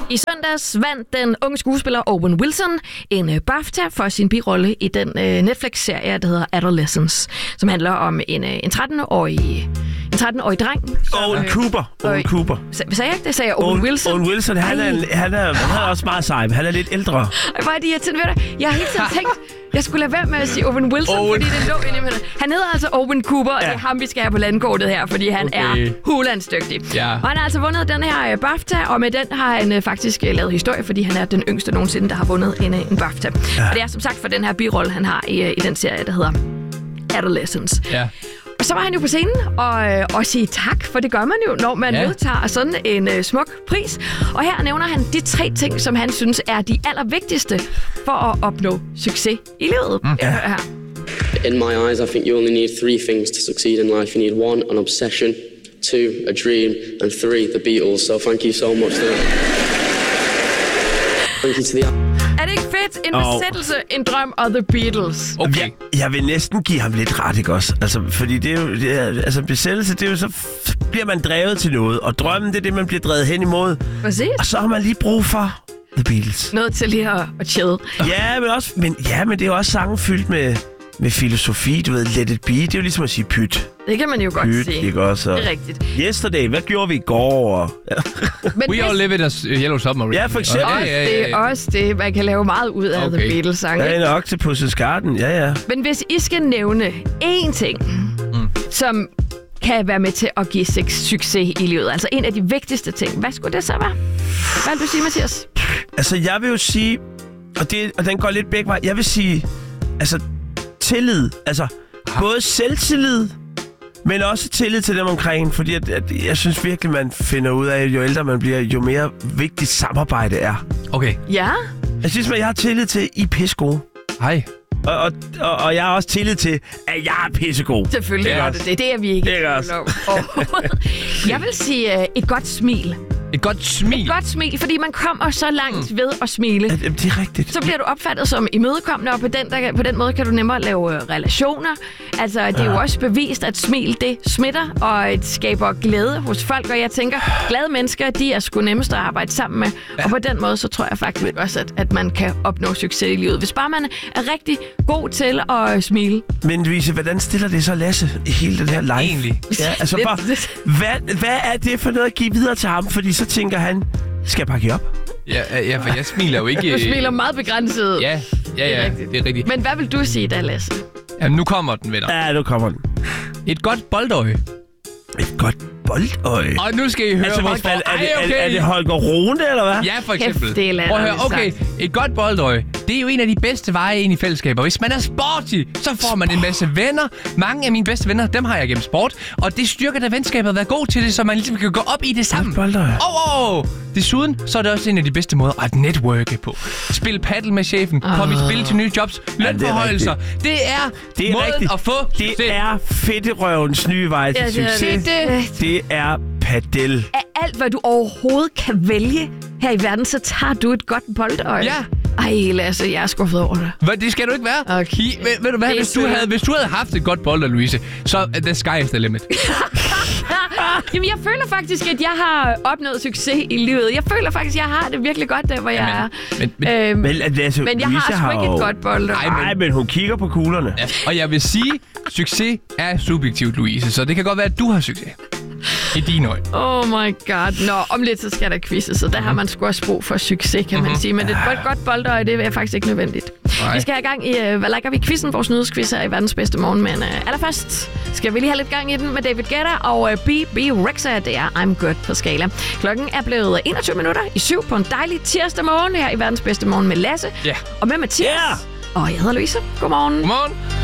I søndags vandt den unge skuespiller Owen Wilson en BAFTA for sin birolle i den Netflix-serie, der hedder Adolescence, som handler om en 13-årig dreng. Owen Cooper. Hvad sagde jeg? Det sagde jeg. Owen Wilson. Owen Wilson, han er også meget sej, men han er lidt ældre. Hvor er det irriterende ved dig? Jeg har hele tiden tænkt, jeg skulle lade være med at sige Owen Wilson, fordi det lå inde i mig. Han hedder altså Owen Cooper, og det er ham, vi skal have på landkortet her, fordi han er hulandsdygtig. Ja. Og han har altså vundet den her BAFTA, og med den har han faktisk lavet historie, fordi han er den yngste nogensinde, der har vundet en BAFTA. Ja. Og det er som sagt for den her birolle, han har i den serie, der hedder Adolescence. Ja. Og så var han jo på scenen og sige tak, for det gør man jo, når man modtager sådan en smuk pris. Og her nævner han de 3 ting, som han synes er de allervigtigste for at opnå succes i livet. In my eyes, I think you only need 3 things to succeed in life. You need 1, an obsession, 2, a dream, and 3, the Beatles. So thank you so much. Thank you to the... Er det ikke fedt? En besættelse, en drøm og The Beatles. Okay. Jeg vil næsten give ham lidt ret, ikke også? Altså, fordi det er jo... altså, besættelse, det er jo så... bliver man drevet til noget, og drømmen, det er det, man bliver drevet hen imod. Præcis. Og så har man lige brug for The Beatles. Noget til lige at chill. Ja, men det er jo også sangen fyldt med filosofi, du ved, let it be. Det er jo ligesom at sige pyt. Det kan man jo godt sige. Ikke også? Det er rigtigt. Yesterday, hvad gjorde vi i går? We all live in a yellow submarine. Ja, for eksempel. Det er også det, man kan lave meget ud af The Beatles-sange. Ja, en Octopus's Garden, ja. Men hvis I skal nævne én ting, som kan være med til at give succes i livet, altså en af de vigtigste ting, hvad skulle det så være? Hvad vil du sige, Mathias? Altså, jeg vil jo sige, og den går lidt begge veje, jeg vil sige, altså, tillid. Altså, både selvtillid, men også tillid til dem omkring, fordi at jeg synes virkelig, man finder ud af, jo ældre man bliver, jo mere vigtigt samarbejde er. Okay. Ja? Jeg synes, at jeg har tillid til, I er pissegode. Hej. Og jeg har også tillid til, at jeg er pissegod. Selvfølgelig er det. Det er vi ikke. Det er også. Jeg vil sige et godt smil. Et godt smil? Et godt smil, fordi man kommer så langt ved at smile. Det er rigtigt. Så bliver du opfattet som imødekommende, og på den måde kan du nemmere lave relationer. Altså, det er jo også bevist, at smil, det smitter, og det skaber glæde hos folk. Og jeg tænker, glade mennesker, de er sgu nemmest at arbejde sammen med. Ja. Og på den måde, så tror jeg faktisk også, at man kan opnå succes i livet. Hvis bare man er rigtig god til at smile. Men Louise, hvordan stiller det så Lasse i hele den her live? Egentlig. Ja, altså bare, hvad er det for noget at give videre til ham? Fordi så tænker han, skal jeg pakke op? Ja, for jeg smiler jo ikke... Du smiler meget begrænset. Ja, det er rigtigt. Men hvad vil du sige da, Lasse? Jamen, nu kommer den, venner. Ja, nu kommer den. Et godt boldøje. Et godt boldøje? Og nu skal I høre, hvorfor. Er det Holger Rune, eller hvad? Ja, for eksempel. Prøv at høre, okay, et godt boldøje, det er jo en af de bedste veje ind i fællesskaber. Hvis man er sporty, så får man en masse venner. Mange af mine bedste venner, dem har jeg gennem sport. Og det styrker da venskabet at være god til det, så man ligesom kan gå op i det sammen. Desuden, så er det også en af de bedste måder at networke på. Spil paddle med chefen, kom i spil til nye jobs, lønforhøjelser. Det er måden rigtigt. at få succes. Det er fedterøvens nye vej til succes. Det er paddle. Af alt, hvad du overhovedet kan vælge her i verden, så tager du et godt boldøje. Ja. Ej, Lasse, jeg er skuffet over det. Hvad, det skal du ikke være. Okay. Ved du hvad, hvis du havde haft et godt boldøje, Louise, så the sky is the limit. Jamen, jeg føler faktisk, at jeg har opnået succes i livet. Jeg føler faktisk, at jeg har det virkelig godt der, hvor jeg er. Men jeg har sgu ikke et godt boldøje. Nej, men hun kigger på kuglerne. Ja, og jeg vil sige, succes er subjektivt, Louise, så det kan godt være, at du har succes. I dine øjne. Oh my god. Nå, om lidt så skal der quizze, så der har man sgu også brug for succes, kan man sige. Men et godt boldøje, det er faktisk ikke nødvendigt. Vi skal have gang i, hvad liker vi, quizzen, vores nyhedsquiz her i verdens bedste morgen. Men allerførst skal vi lige have lidt gang i den med David Guetta og B.B. Rexa. Det er I'm Good på skala. Klokken er blevet 7 på en dejlig tirsdag morgen her i verdens bedste morgen med Lasse og med Mathias. Og jeg hedder Louise. Godmorgen. Godmorgen.